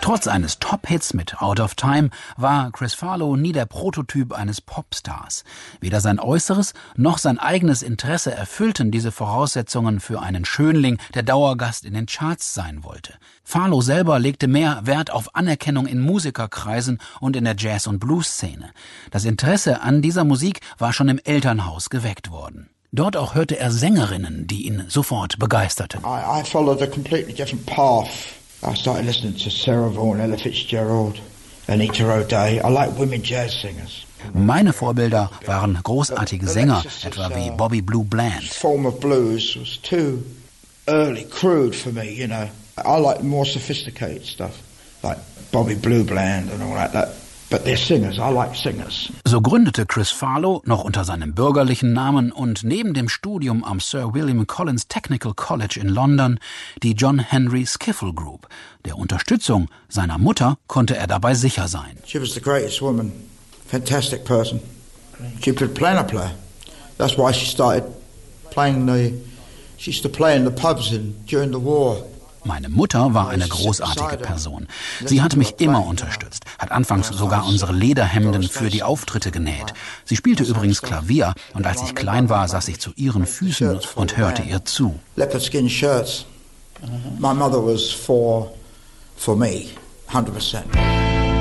Trotz eines Top-Hits mit Out of Time war Chris Farlowe nie der Prototyp eines Popstars. Weder sein Äußeres noch sein eigenes Interesse erfüllten diese Voraussetzungen für einen Schönling, der Dauergast in den Charts sein wollte. Farlowe selber legte mehr Wert auf Anerkennung in Musikerkreisen und in der Jazz- und Blues-Szene. Das Interesse an dieser Musik war schon im Elternhaus geweckt worden. Dort auch hörte er Sängerinnen, die ihn sofort begeisterten. I followed a completely different path. I started listening to Sarah Vaughan, Ella Fitzgerald, Anita O'Day. I like women jazz singers. Meine Vorbilder waren großartige Sänger, etwa wie Bobby Blue Bland. Form of blues was too early, crude for me, you know. I like more sophisticated stuff, like Bobby Blue Bland and all that. But they're singers. I like singers. So gründete Chris Farlowe noch unter seinem bürgerlichen Namen und neben dem Studium am Sir William Collins Technical College in London die John Henry Skiffle Group. Der Unterstützung seiner Mutter konnte er dabei sicher sein. She was the greatest woman, fantastic person. She could piano play. That's why she started playing she used to play in the pubs during the war. Meine Mutter war eine großartige Person. Sie hat mich immer unterstützt, hat anfangs sogar unsere Lederhemden für die Auftritte genäht. Sie spielte übrigens Klavier und als ich klein war, saß ich zu ihren Füßen und hörte ihr zu. Leopard skin shirts. My mother was for me, 100%.